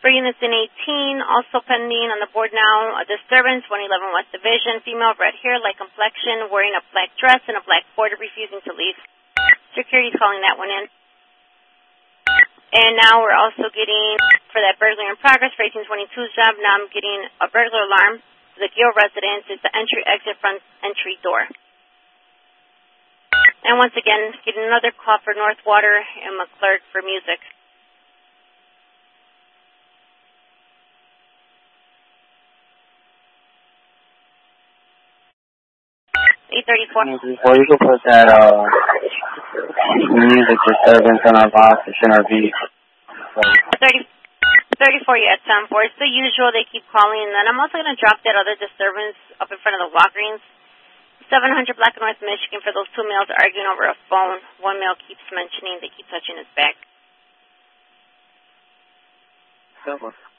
For units in 18, also pending on the board now, a disturbance, 111 West Division, female, red hair, light complexion, wearing a black dress and a black border, refusing to leave. Security's calling that one in. And now we're also getting, for that burglary in progress, for 1822's job, now I'm getting a burglar alarm to the Gill residence. It's the entry-exit front entry door. And once again, getting another call for Northwater and McClurg for music. 834. Well, you can put that music disturbance on our box. It shouldn't be. 34, yeah, 10-4. It's the usual. They keep calling. And then I'm also going to drop that other disturbance up in front of the Walgreens. 700 Black and North Michigan for those two males arguing over a phone. One male keeps mentioning they keep touching his back.